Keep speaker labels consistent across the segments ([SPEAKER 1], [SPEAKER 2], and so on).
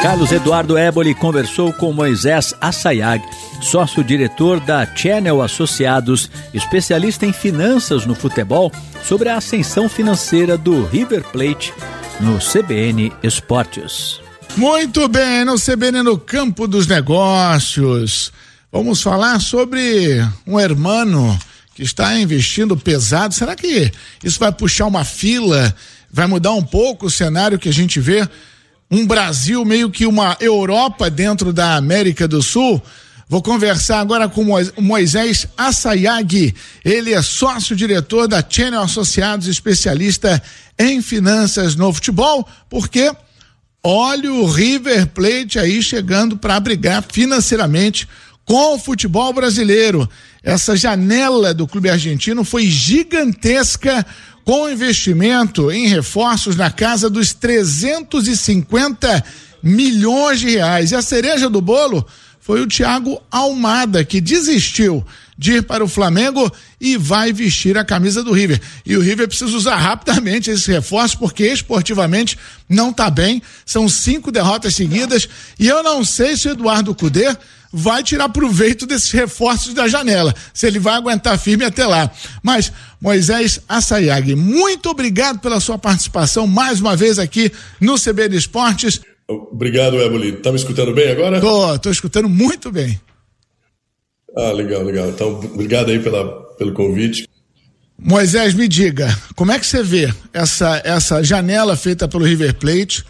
[SPEAKER 1] Carlos Eduardo Éboli conversou com Moisés Assayag, sócio-diretor da Channel Associados, especialista em finanças no futebol, sobre a ascensão financeira do River Plate no CBN Esportes.
[SPEAKER 2] Muito bem, no CBN no Campo dos Negócios. Vamos falar sobre um hermano que está investindo pesado. Será que isso vai puxar uma fila? Vai mudar um pouco o cenário que a gente vê? Um Brasil meio que uma Europa dentro da América do Sul? Vou conversar agora com Moisés Assayag. Ele é sócio-diretor da Channel Associados, especialista em finanças no futebol, porque olha o River Plate aí chegando para brigar financeiramente com o futebol brasileiro. Essa janela do clube argentino foi gigantesca, com investimento em reforços na casa dos 350 milhões de reais. E a cereja do bolo foi o Thiago Almada, que desistiu de ir para o Flamengo e vai vestir a camisa do River. E o River precisa usar rapidamente esse reforço, porque esportivamente não está bem. São 5 derrotas seguidas e eu não sei se o Eduardo Cudê vai tirar proveito desses reforços da janela, se ele vai aguentar firme até lá. Mas, Moisés Assayag, muito obrigado pela sua participação mais uma vez aqui no CBN Esportes.
[SPEAKER 3] Obrigado, Éboli. Tá me escutando bem agora?
[SPEAKER 2] Tô escutando muito bem.
[SPEAKER 3] Legal. Então, obrigado aí pelo convite.
[SPEAKER 2] Moisés, me diga, como é que você vê essa janela feita pelo River Plate?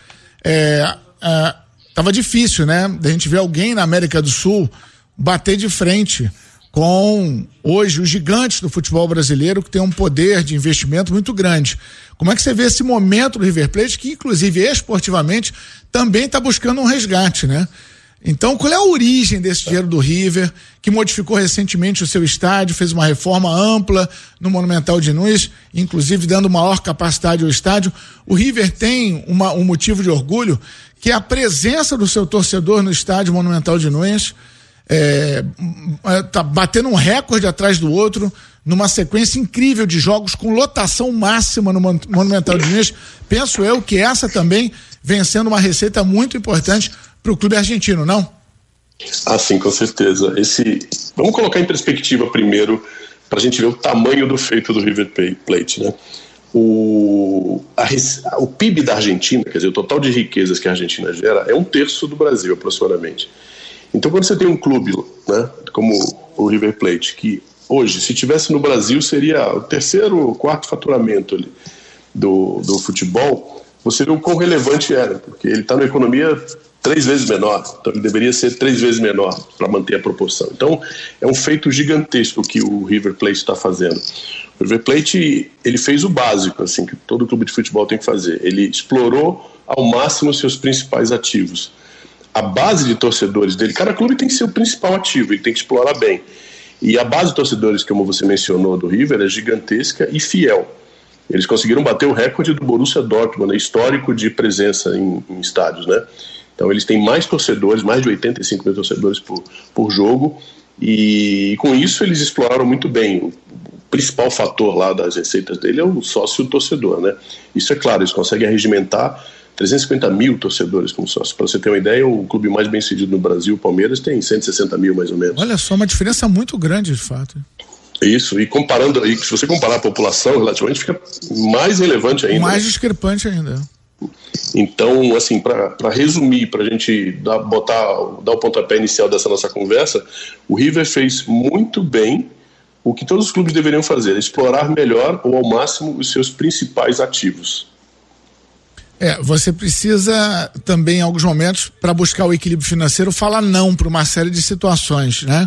[SPEAKER 2] Tava difícil, né? Da gente ver alguém na América do Sul bater de frente com, hoje, os gigantes do futebol brasileiro, que tem um poder de investimento muito grande. Como é que você vê esse momento do River Plate, que inclusive esportivamente também está buscando um resgate, né? Então, qual é a origem desse dinheiro do River, que modificou recentemente o seu estádio, fez uma reforma ampla no Monumental de Nunes, inclusive dando maior capacidade ao estádio? O River tem um motivo de orgulho, que é a presença do seu torcedor no estádio Monumental de Nunes. Tá batendo um recorde atrás do outro, numa sequência incrível de jogos com lotação máxima no Monumental de Nunes. Penso eu que essa também vem sendo uma receita muito importante para o clube argentino, não?
[SPEAKER 3] Sim, com certeza. Vamos colocar em perspectiva primeiro, para a gente ver o tamanho do feito do River Plate, né? O PIB da Argentina, quer dizer, o total de riquezas que a Argentina gera é 1/3 do Brasil, aproximadamente. Então, quando você tem um clube, né, como o River Plate, que hoje, se tivesse no Brasil, seria o 3º, 4º faturamento ali do futebol, você vê o quão relevante era, porque ele está numa economia 3 vezes menor, então ele deveria ser 3 vezes menor para manter a proporção. Então, é um feito gigantesco que o River Plate está fazendo. O River Plate, ele fez o básico, assim, que todo clube de futebol tem que fazer. Ele explorou ao máximo seus principais ativos. A base de torcedores dele, cada clube tem que ser o principal ativo, ele tem que explorar bem. E a base de torcedores, como você mencionou, do River, é gigantesca e fiel. Eles conseguiram bater o recorde do Borussia Dortmund, histórico de presença em estádios, né? Então eles têm mais torcedores, mais de 85 mil torcedores por jogo, e com isso eles exploraram muito bem. O principal fator lá das receitas dele é o sócio-torcedor, né? Isso é claro, eles conseguem arregimentar 350 mil torcedores como sócio. Para você ter uma ideia, o clube mais bem sucedido no Brasil, o Palmeiras, tem 160 mil mais ou menos.
[SPEAKER 2] Olha só, uma diferença muito grande de fato.
[SPEAKER 3] Isso, e comparando aí, se você comparar a população, relativamente fica mais relevante ainda.
[SPEAKER 2] Mais discrepante ainda.
[SPEAKER 3] Então, assim, para resumir, para a gente dar o pontapé inicial dessa nossa conversa, o River fez muito bem o que todos os clubes deveriam fazer, explorar melhor ou ao máximo os seus principais ativos.
[SPEAKER 2] Você precisa também, em alguns momentos, para buscar o equilíbrio financeiro, falar não para uma série de situações, né?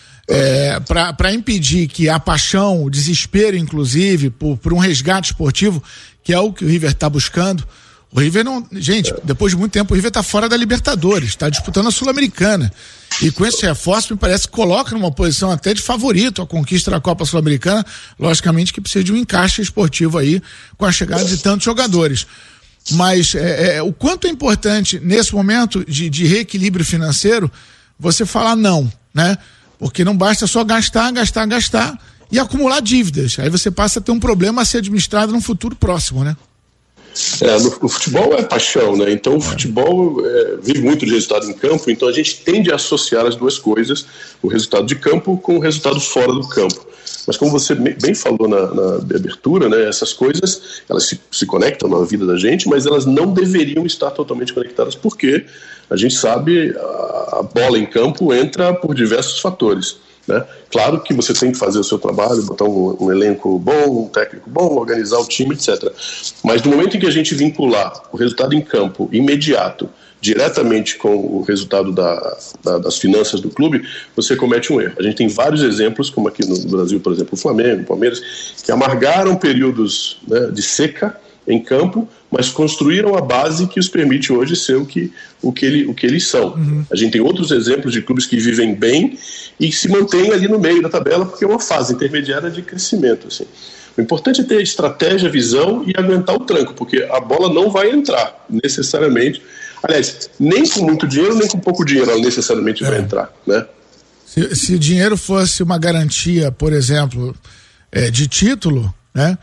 [SPEAKER 2] Para impedir que a paixão, o desespero, inclusive, por um resgate esportivo, que é o que o River está buscando. O River não... Gente, depois de muito tempo, o River está fora da Libertadores, está disputando a Sul-Americana. E com esse reforço, me parece que coloca numa posição até de favorito a conquista da Copa Sul-Americana. Logicamente que precisa de um encaixe esportivo aí, com a chegada de tantos jogadores. Mas o quanto é importante, nesse momento de reequilíbrio financeiro, você falar não, né? Porque não basta só gastar e acumular dívidas. Aí você passa a ter um problema a ser administrado no futuro próximo, né?
[SPEAKER 3] O futebol é paixão, né? Então o futebol vive muito de resultado em campo, então a gente tende a associar as duas coisas, o resultado de campo com o resultado fora do campo. Mas como você bem falou na abertura, né, essas coisas, elas se conectam na vida da gente, mas elas não deveriam estar totalmente conectadas, porque a gente sabe, a bola em campo entra por diversos fatores, né? Claro que você tem que fazer o seu trabalho, botar um elenco bom, um técnico bom, organizar o time, etc. Mas no momento em que a gente vincular o resultado em campo imediato diretamente com o resultado das finanças do clube, você comete um erro. A gente tem vários exemplos, como aqui no Brasil, por exemplo, o Flamengo, o Palmeiras, que amargaram períodos, né, de seca em campo, mas construíram a base que os permite hoje ser o que eles são. A gente tem outros exemplos de clubes que vivem bem e se mantêm ali no meio da tabela, porque é uma fase intermediária de crescimento, assim. O importante é ter estratégia, visão e aguentar o tranco, porque a bola não vai entrar necessariamente. Aliás, nem com muito dinheiro, nem com pouco dinheiro ela necessariamente vai entrar, né?
[SPEAKER 2] Se o dinheiro fosse uma garantia, por exemplo, de título, né?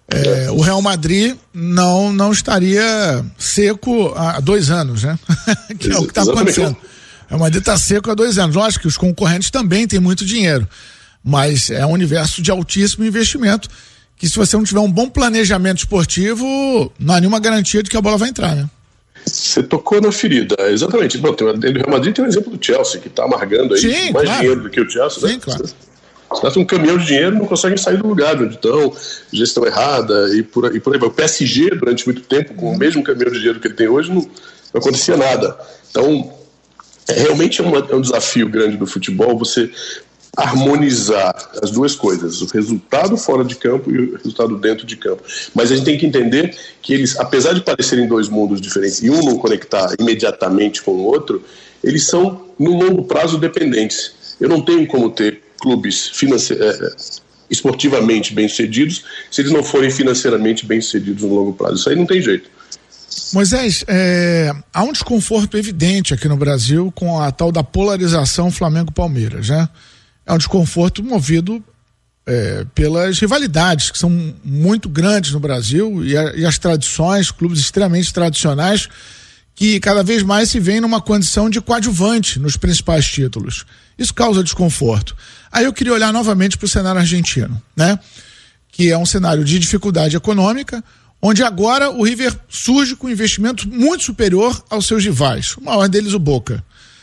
[SPEAKER 2] O Real Madrid não estaria seco há 2 anos, né? Que é o que está acontecendo. O Real Madrid está seco há 2 anos. Lógico que os concorrentes também têm muito dinheiro, mas é um universo de altíssimo investimento que, se você não tiver um bom planejamento esportivo, não há nenhuma garantia de que a bola vai entrar, né?
[SPEAKER 3] Você tocou na ferida, exatamente. Bom, o Real Madrid tem um exemplo do Chelsea, que está amargando aí mais dinheiro do que o Chelsea. Sim, claro. Os caras têm um caminhão de dinheiro e não conseguem sair do lugar onde estão, gestão errada e por aí vai. O PSG, durante muito tempo, com o mesmo caminhão de dinheiro que ele tem hoje, não acontecia nada. Então, realmente é um desafio grande do futebol você harmonizar as duas coisas, o resultado fora de campo e o resultado dentro de campo. Mas a gente tem que entender que eles, apesar de parecerem 2 mundos diferentes e um não conectar imediatamente com o outro, eles são, no longo prazo, dependentes. Eu não tenho como ter clubes esportivamente bem-sucedidos se eles não forem financeiramente bem-sucedidos no longo prazo. Isso aí não tem jeito.
[SPEAKER 2] Moisés, há um desconforto evidente aqui no Brasil com a tal da polarização Flamengo-Palmeiras, né? É um desconforto movido pelas rivalidades que são muito grandes no Brasil e as tradições, clubes extremamente tradicionais que cada vez mais se veem numa condição de coadjuvante nos principais títulos. Isso causa desconforto. Aí eu queria olhar novamente para o cenário argentino, né? Que é um cenário de dificuldade econômica, onde agora o River surge com um investimento muito superior aos seus rivais, o maior deles o Boca.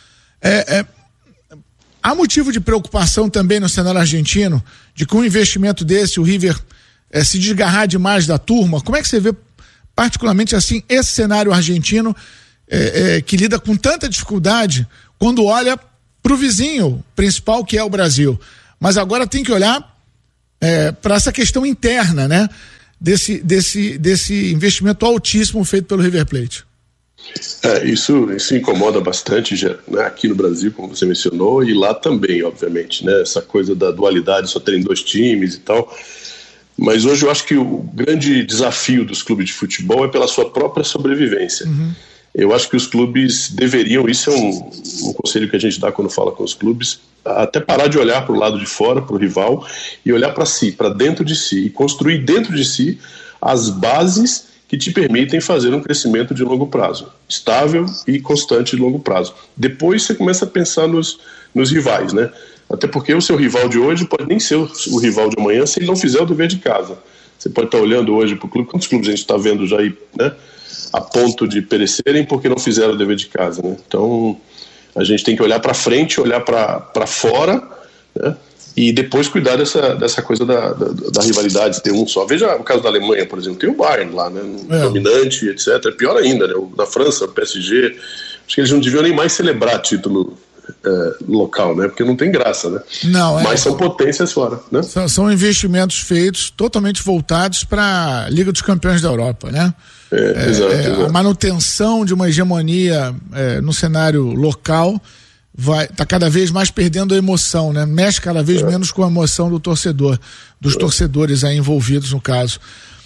[SPEAKER 2] Há motivo de preocupação também no cenário argentino, de que um investimento desse, o River se desgarrar demais da turma? Como é que você vê, particularmente assim, esse cenário argentino que lida com tanta dificuldade quando olha para o vizinho principal, que é o Brasil? Mas agora tem que olhar para essa questão interna, né? Desse investimento altíssimo feito pelo River Plate.
[SPEAKER 3] Isso incomoda bastante já, né, aqui no Brasil, como você mencionou, e lá também, obviamente, né, essa coisa da dualidade, só terem 2 times e tal. Mas hoje eu acho que o grande desafio dos clubes de futebol é pela sua própria sobrevivência. Eu acho que os clubes deveriam, isso é um conselho que a gente dá quando fala com os clubes, até parar de olhar para o lado de fora, para o rival, e olhar para si, para dentro de si, e construir dentro de si as bases que te permitem fazer um crescimento de longo prazo, estável e constante de longo prazo. Depois você começa a pensar nos rivais, né? Até porque o seu rival de hoje pode nem ser o rival de amanhã se ele não fizer o dever de casa. Você pode estar olhando hoje para o clube, quantos clubes a gente está vendo já aí, né, a ponto de perecerem porque não fizeram o dever de casa, né? Então a gente tem que olhar para frente, olhar para fora, né? E depois cuidar dessa coisa da rivalidade, ter um só. Veja o caso da Alemanha, por exemplo, tem o Bayern lá, né, dominante, etc. É pior ainda, né, o da França, o PSG, acho que eles não deviam nem mais celebrar título local, né, porque não tem graça, né? Não, mas são potências fora, né?
[SPEAKER 2] São investimentos feitos totalmente voltados para a Liga dos Campeões da Europa, né? Exato. A manutenção de uma hegemonia no cenário local tá cada vez mais perdendo a emoção, né? Mexe cada vez menos com a emoção do torcedor, dos torcedores aí envolvidos no caso.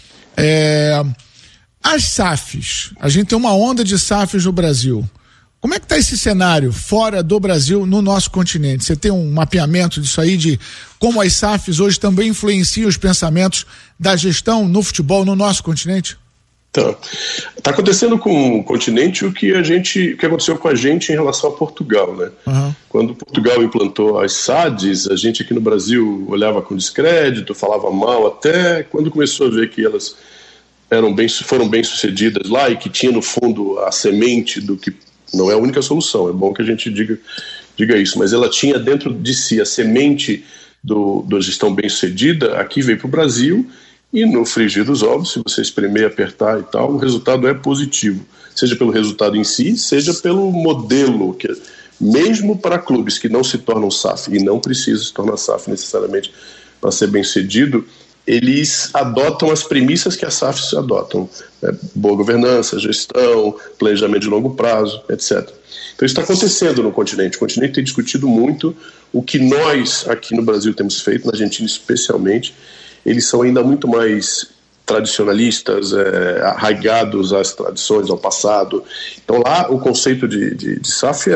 [SPEAKER 2] As SAFs, a gente tem uma onda de SAFs no Brasil. Como é que está esse cenário fora do Brasil, no nosso continente? Você tem um mapeamento disso aí, de como as SAFs hoje também influenciam os pensamentos da gestão no futebol no nosso continente?
[SPEAKER 3] Tá acontecendo com o continente o que aconteceu com a gente em relação a Portugal, né? Uhum. Quando Portugal implantou as SADs, a gente aqui no Brasil olhava com descrédito, falava mal, até quando começou a ver que elas foram bem sucedidas lá e que tinha no fundo a semente do que não é a única solução, é bom que a gente diga isso, mas ela tinha dentro de si a semente da gestão bem sucedida. Aqui veio para o Brasil. E no frigir dos ovos, se você espremer, apertar e tal, o resultado é positivo. Seja pelo resultado em si, seja pelo modelo, que mesmo para clubes que não se tornam SAF, e não precisam se tornar SAF necessariamente para ser bem sucedido, eles adotam as premissas que as SAFs adotam. Boa governança, gestão, planejamento de longo prazo, etc. Então isso está acontecendo no continente. O continente tem discutido muito o que nós aqui no Brasil temos feito, na Argentina especialmente. Eles são ainda muito mais tradicionalistas, arraigados às tradições, ao passado. Então lá o conceito de SAF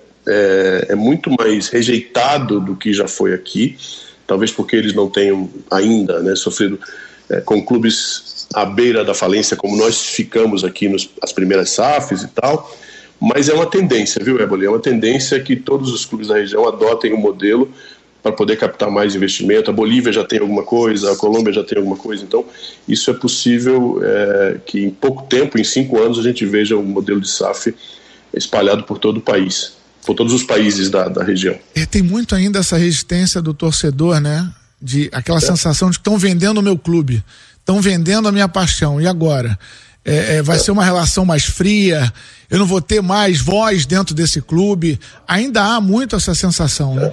[SPEAKER 3] é muito mais rejeitado do que já foi aqui, talvez porque eles não tenham ainda, né, sofrido com clubes à beira da falência, como nós ficamos aqui nas primeiras SAFs e tal. Mas é uma tendência, viu, Éboli? É uma tendência que todos os clubes da região adotem o modelo para poder captar mais investimento. A Bolívia já tem alguma coisa, a Colômbia já tem alguma coisa, então isso é possível que em pouco tempo, em 5 anos, a gente veja um modelo de SAF espalhado por todo o país, por todos os países da região.
[SPEAKER 2] Tem muito ainda essa resistência do torcedor, né? De aquela sensação de que estão vendendo o meu clube, estão vendendo a minha paixão, e agora? Vai ser uma relação mais fria, eu não vou ter mais voz dentro desse clube. Ainda há muito essa sensação, né?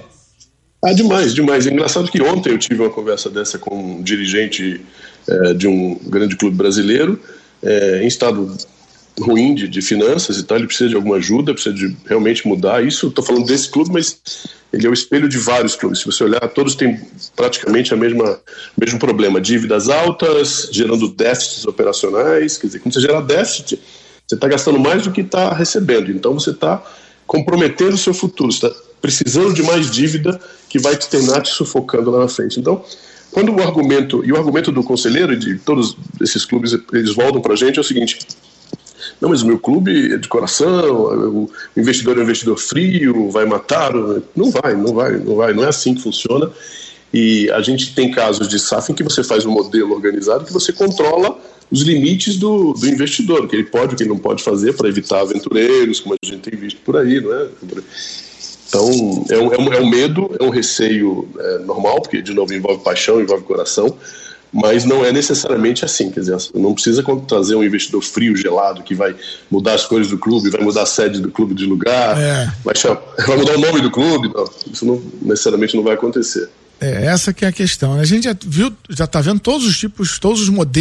[SPEAKER 2] Demais. É engraçado que ontem eu tive uma conversa dessa com um dirigente de um grande clube brasileiro, em estado ruim de finanças e tal. Ele precisa de alguma ajuda, precisa de realmente mudar isso. Estou falando desse clube, mas ele é o espelho de vários clubes. Se você olhar, todos têm praticamente o mesmo problema: dívidas altas, gerando déficits operacionais. Quer dizer, quando você gera déficit, você está gastando mais do que está recebendo, então você está comprometendo o seu futuro, você está precisando de mais dívida que vai terminar te sufocando lá na frente. Então, quando o argumento do conselheiro e de todos esses clubes, eles voltam para a gente, é o seguinte: não, mas o meu clube é de coração, o investidor é um investidor frio, vai matar. Não é assim que funciona. E a gente tem casos de SAF em que você faz um modelo organizado que você controla os limites do investidor, o que ele pode, o que ele não pode fazer, para evitar aventureiros, como a gente tem visto por aí, não é? Então, é um medo, é um receio normal, porque, de novo, envolve paixão, envolve coração, mas não é necessariamente assim. Quer dizer, não precisa trazer um investidor frio, gelado, que vai mudar as cores do clube, vai mudar a sede do clube de lugar, vai mudar o nome do clube. Não, isso necessariamente não vai acontecer. Essa que é a questão, né? A gente já está vendo todos os tipos, todos os modelos